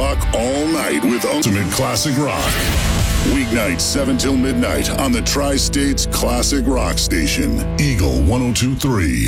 rock all night with Ultimate Classic Rock. Weeknights 7 till midnight on the Tri-States Classic Rock Station, Eagle 102.3.